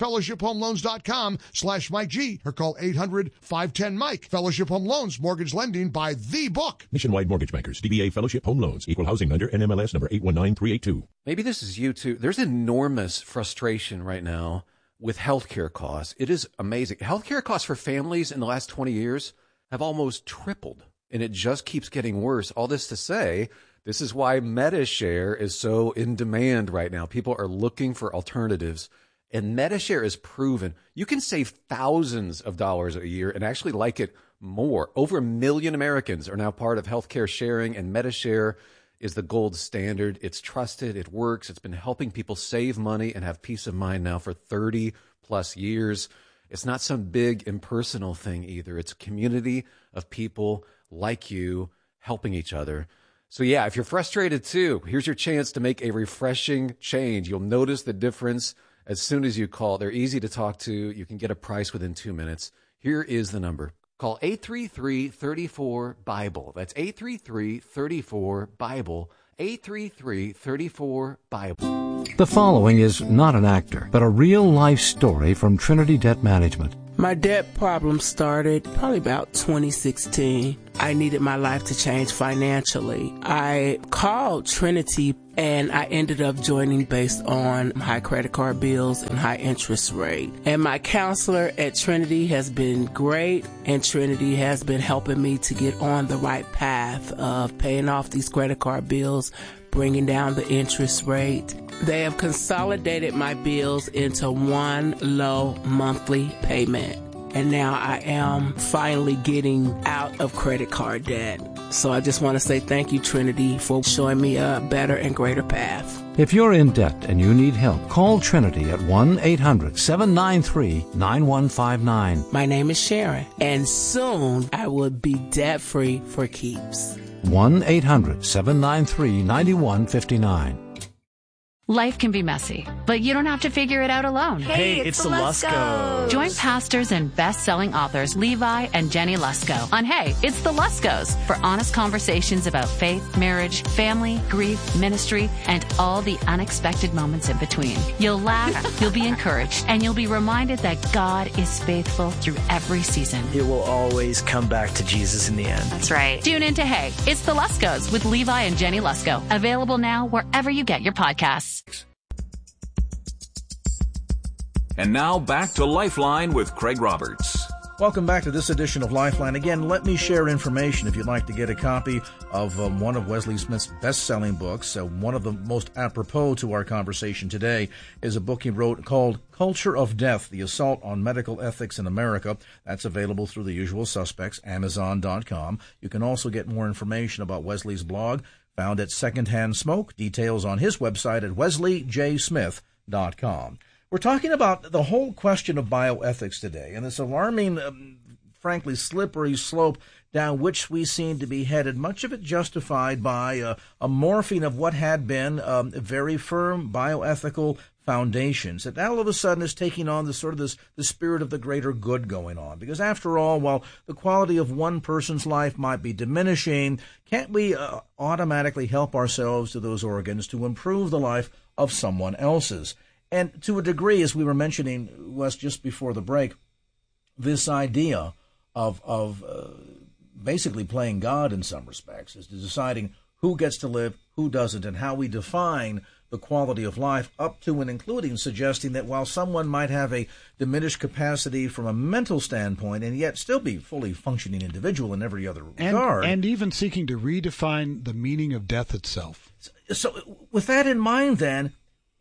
fellowshiphomeloans.com/Mike G or call 800-510-MIKE. Fellowship Home Loans, mortgage lending by the book. Nationwide Mortgage Bankers, DBA Fellowship Home Loans, Equal Housing Lender, NMLS number 819382. Maybe this is you too. There's enormous frustration right now with healthcare costs. It is amazing. Healthcare costs for families in the last 20 years have almost tripled, and it just keeps getting worse. All this to say, this is why MediShare is so in demand right now. People are looking for alternatives, and MediShare is proven. You can save thousands of dollars a year and actually like it more. Over 1 million Americans are now part of healthcare sharing, and MediShare is the gold standard. It's trusted. It works. It's been helping people save money and have peace of mind now for 30 plus years. It's not some big impersonal thing either. It's a community of people like you helping each other. So yeah, if you're frustrated too, here's your chance to make a refreshing change. You'll notice the difference as soon as you call. They're easy to talk to. You can get a price within 2 minutes. Here is the number. Call 833-34-BIBLE. That's 833-34-BIBLE. 833-34-BIBLE. The following is not an actor, but a real-life story from Trinity Debt Management. My debt problem started probably about 2016. I needed my life to change financially. I called Trinity and I ended up joining based on high credit card bills and high interest rate. And my counselor at Trinity has been great, and Trinity has been helping me to get on the right path of paying off these credit card bills, bringing down the interest rate. They have consolidated my bills into one low monthly payment. And now I am finally getting out of credit card debt. So I just want to say thank you, Trinity, for showing me a better and greater path. If you're in debt and you need help, call Trinity at 1-800-793-9159. My name is Sharon, and soon I will be debt-free for keeps. 1-800-793-9159. Life can be messy, but you don't have to figure it out alone. Hey, it's the Luskos. Join pastors and best-selling authors Levi and Jenny Lusko on Hey, It's the Luskos for honest conversations about faith, marriage, family, grief, ministry, and all the unexpected moments in between. You'll laugh, you'll be encouraged, and you'll be reminded that God is faithful through every season. It will always come back to Jesus in the end. That's right. Tune in to Hey, It's the Luskos with Levi and Jenny Lusko. Available now wherever you get your podcasts. And now back to Lifeline with Craig Roberts. Welcome back to this edition of Lifeline. Again, let me share information if you'd like to get a copy of one of Wesley Smith's best-selling books. One of the most apropos to our conversation today is a book he wrote called Culture of Death, The Assault on Medical Ethics in America. That's available through the usual suspects, Amazon.com. You can also get more information about Wesley's blog found at Secondhand Smoke. Details on his website at wesleyjsmith.com. We're talking about the whole question of bioethics today, and this alarming, frankly, slippery slope down which we seem to be headed, much of it justified by a morphing of what had been very firm bioethical foundations that all of a sudden is taking on the spirit of the greater good going on. Because after all, while the quality of one person's life might be diminishing, can't we automatically help ourselves to those organs to improve the life of someone else's? And to a degree, as we were mentioning, Wes, just before the break, this idea of basically playing God in some respects is deciding who gets to live, who doesn't, and how we define the quality of life, up to and including suggesting that while someone might have a diminished capacity from a mental standpoint and yet still be fully functioning individual in every other regard. And even seeking to redefine the meaning of death itself. So with that in mind, then,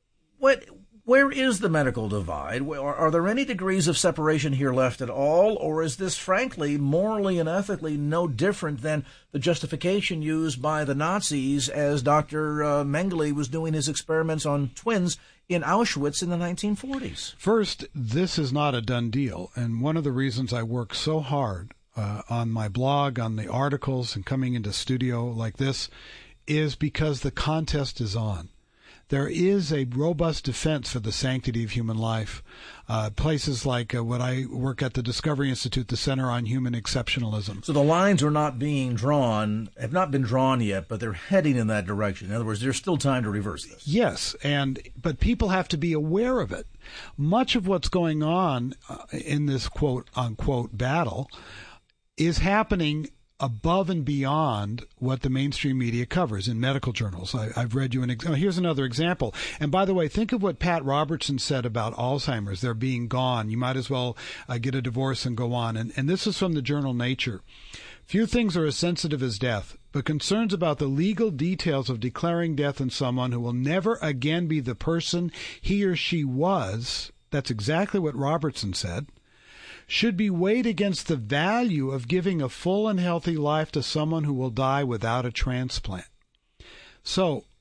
where is the medical divide? Are there any degrees of separation here left at all? Or is this, frankly, morally and ethically no different than the justification used by the Nazis as Dr. Mengele was doing his experiments on twins in Auschwitz in the 1940s? First, this is not a done deal. And one of the reasons I work so hard on my blog, on the articles, and coming into studio like this is because the contest is on. There is a robust defense for the sanctity of human life. Places like what I work at, the Discovery Institute, the Center on Human Exceptionalism. So the lines are not being drawn, have not been drawn yet, but they're heading in that direction. In other words, there's still time to reverse this. Yes, but people have to be aware of it. Much of what's going on in this quote-unquote battle is happening above and beyond what the mainstream media covers in medical journals. I've read you here's another example. And by the way, think of what Pat Robertson said about Alzheimer's. They're being gone. You might as well get a divorce and go on. And this is from the journal Nature. Few things are as sensitive as death, but concerns about the legal details of declaring death in someone who will never again be the person he or she was, that's exactly what Robertson said, should be weighed against the value of giving a full and healthy life to someone who will die without a transplant. So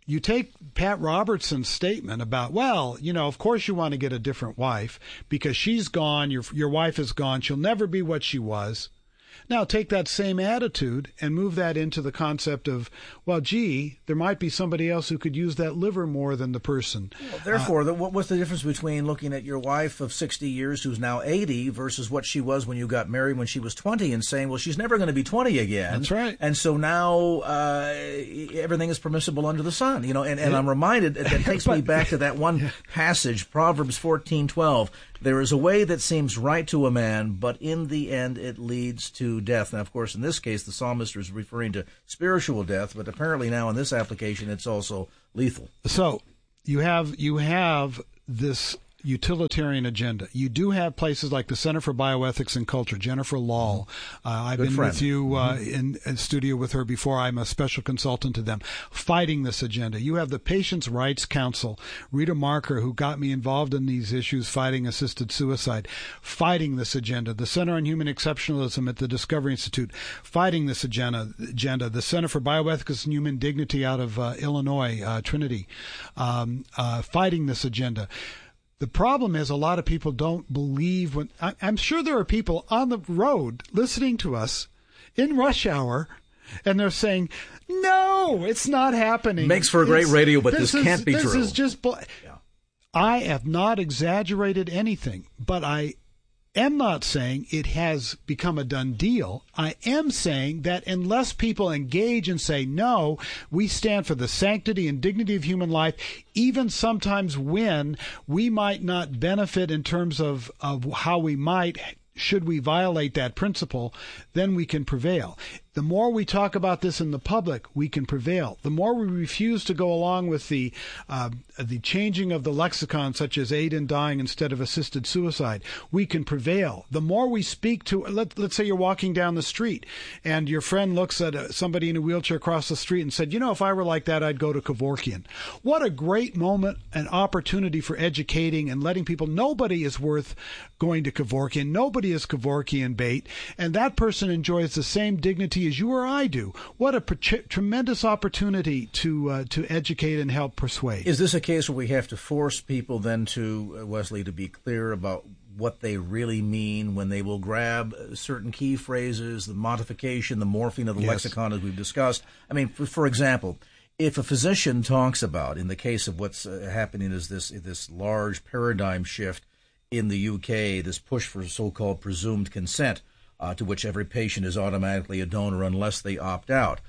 you take Pat Robertson's statement about, well, of course you want to get a different wife because she's gone, your wife is gone, she'll never be what she was. Now take that same attitude and move that into the concept of, well, gee, there might be somebody else who could use that liver more than the person. Well, therefore, what's the difference between looking at your wife of 60 years who's now 80 versus what she was when you got married when she was 20 and saying, well, she's never going to be 20 again. That's right. And so now everything is permissible under the sun. And I'm reminded, that takes me back to that one passage, Proverbs 14:12. There is a way that seems right to a man, but in the end it leads to death. Now, of course, in this case, the psalmist is referring to spiritual death, but apparently now in this application, it's also lethal. So you have this utilitarian agenda. You do have places like the Center for Bioethics and Culture, Jennifer Lal. I've been with you in studio with her before. I'm a special consultant to them, fighting this agenda. You have the Patients' Rights Council, Rita Marker, who got me involved in these issues, fighting assisted suicide, fighting this agenda. The Center on Human Exceptionalism at the Discovery Institute, fighting this agenda. The Center for Bioethics and Human Dignity out of Illinois, Trinity, fighting this agenda. The problem is a lot of people don't believe when I'm sure there are people on the road listening to us in rush hour, and they're saying, no, it's not happening. Makes for a great radio, but this can't be true. This is just I have not exaggerated anything, but I am not saying it has become a done deal. I am saying that unless people engage and say, no, we stand for the sanctity and dignity of human life, even sometimes when we might not benefit in terms of how we might, should we violate that principle, then we can prevail. The more we talk about this in the public, we can prevail. The more we refuse to go along with the changing of the lexicon, such as aid in dying instead of assisted suicide, we can prevail. The more we speak to, let's say you're walking down the street and your friend looks at somebody in a wheelchair across the street and said, if I were like that, I'd go to Kevorkian. What a great moment, an opportunity for educating and letting people, nobody is worth going to Kevorkian. Nobody is Kevorkian bait. And that person enjoys the same dignity as you or I do. What a tremendous opportunity to educate and help persuade. Is this a case where we have to force people then to, Wesley, to be clear about what they really mean when they will grab certain key phrases, the modification, the morphing of the lexicon as we've discussed? I mean, for example, if a physician talks about, in the case of what's happening is this large paradigm shift in the UK, this push for so-called presumed consent, to which every patient is automatically a donor unless they opt out,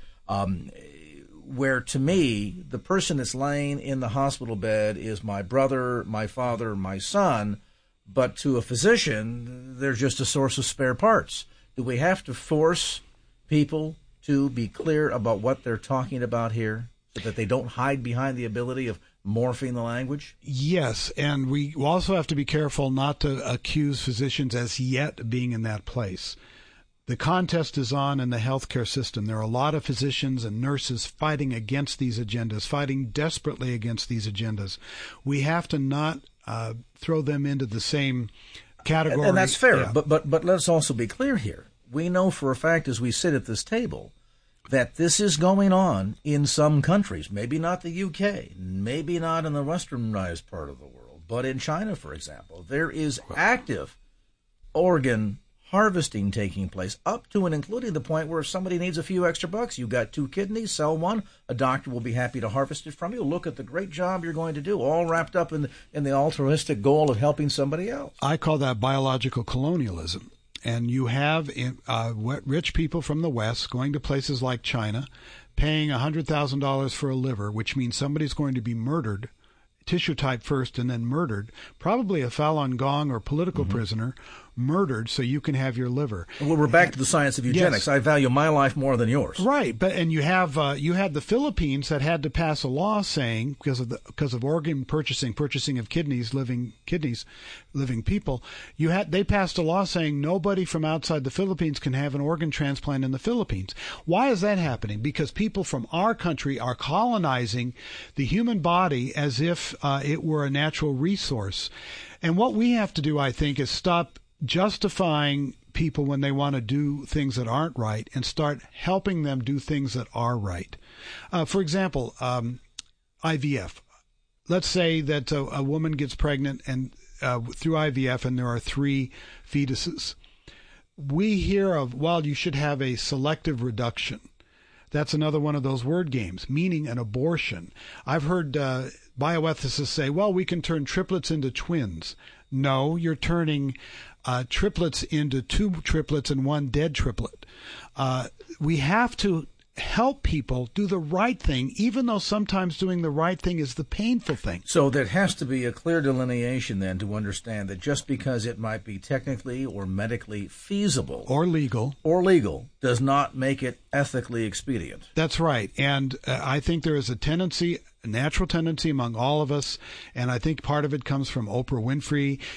where to me, the person that's laying in the hospital bed is my brother, my father, my son, but to a physician, they're just a source of spare parts. Do we have to force people to be clear about what they're talking about here so that they don't hide behind the ability of morphing the language? Yes, and we also have to be careful not to accuse physicians as yet being in that place. The contest is on in the healthcare system. There are a lot of physicians and nurses fighting against these agendas, fighting desperately against these agendas. We have to not throw them into the same category. And that's fair, yeah. But let's also be clear here. We know for a fact as we sit at this table that this is going on in some countries, maybe not the UK, maybe not in the westernized part of the world, but in China, for example, there is active organ harvesting taking place up to and including the point where if somebody needs a few extra bucks, you've got 2 kidneys, sell one, a doctor will be happy to harvest it from you. Look at the great job you're going to do, all wrapped up in the altruistic goal of helping somebody else. I call that biological colonialism. And you have rich people from the West going to places like China, paying $100,000 for a liver, which means somebody's going to be murdered, tissue type first and then murdered, probably a Falun Gong or political prisoner, murdered so you can have your liver. Well, we're back to the science of eugenics. Yes. I value my life more than yours. Right, and you have the Philippines that had to pass a law saying because of organ purchasing of living people, they passed a law saying nobody from outside the Philippines can have an organ transplant in the Philippines. Why is that happening? Because people from our country are colonizing the human body as if it were a natural resource. And what we have to do, I think, is stop justifying people when they want to do things that aren't right and start helping them do things that are right. For example, IVF. Let's say that a woman gets pregnant and through IVF, and there are 3 fetuses. We hear of, well, you should have a selective reduction. That's another one of those word games, meaning an abortion. I've heard bioethicists say, well, we can turn triplets into twins. No, you're turning triplets into 2 triplets and 1 dead triplet. We have to help people do the right thing, even though sometimes doing the right thing is the painful thing. So there has to be a clear delineation then to understand that just because it might be technically or medically feasible or legal does not make it ethically expedient. That's right. And I think there is a natural tendency among all of us, and I think part of it comes from Oprah Winfrey